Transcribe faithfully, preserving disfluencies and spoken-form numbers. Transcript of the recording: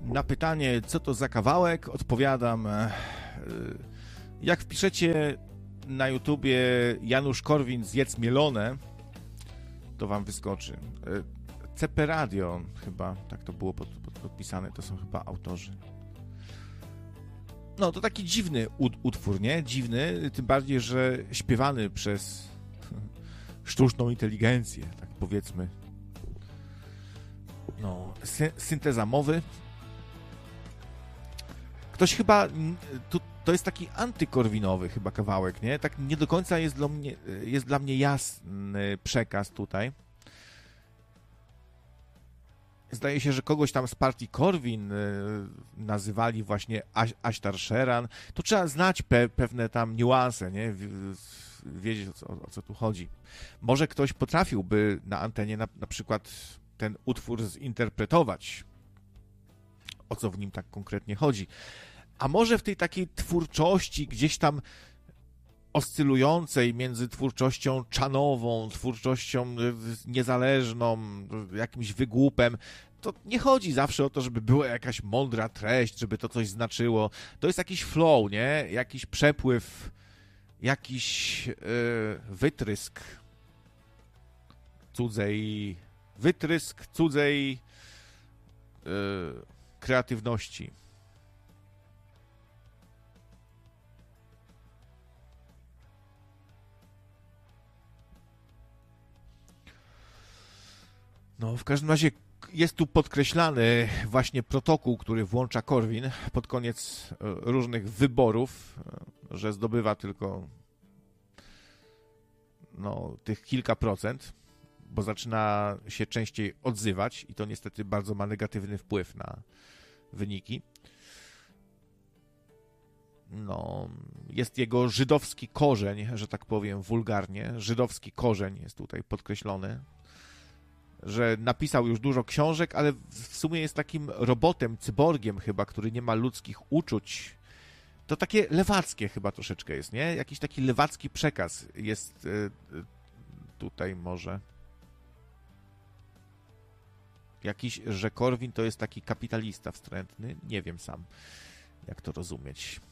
Na pytanie, co to za kawałek, odpowiadam, jak wpiszecie na YouTubie Janusz Korwin zjedz mielone, to wam wyskoczy. C P Radio chyba, tak to było pod, pod, podpisane, to są chyba autorzy. No, to taki dziwny utwór, nie? Dziwny, tym bardziej, że śpiewany przez sztuczną inteligencję, tak powiedzmy. No, sy- synteza mowy. Ktoś chyba, to, to jest taki antykorwinowy chyba kawałek, nie? Tak nie do końca jest dla mnie, jest dla mnie jasny przekaz tutaj. Zdaje się, że kogoś tam z partii Korwin nazywali właśnie Ashtar Sheran. To trzeba znać pe- pewne tam niuanse, nie? Wiedzieć, o co, o co tu chodzi. Może ktoś potrafiłby na antenie na, na przykład ten utwór zinterpretować, o co w nim tak konkretnie chodzi. A może w tej takiej twórczości gdzieś tam oscylującej między twórczością czanową, twórczością niezależną, jakimś wygłupem, to nie chodzi zawsze o to, żeby była jakaś mądra treść, żeby to coś znaczyło. To jest jakiś flow, nie? Jakiś przepływ, jakiś yy, wytrysk cudzej, wytrysk cudzej yy, kreatywności. No, w każdym razie jest tu podkreślany właśnie protokół, który włącza Korwin pod koniec różnych wyborów, że zdobywa tylko no, tych kilka procent, bo zaczyna się częściej odzywać i to niestety bardzo ma negatywny wpływ na wyniki. No, jest jego żydowski korzeń, że tak powiem wulgarnie, żydowski korzeń jest tutaj podkreślony, że napisał już dużo książek, ale w sumie jest takim robotem, cyborgiem chyba, który nie ma ludzkich uczuć. To takie lewackie chyba troszeczkę jest, nie? Jakiś taki lewacki przekaz jest tutaj może. Jakiś, że Korwin to jest taki kapitalista wstrętny. Nie wiem sam, jak to rozumieć.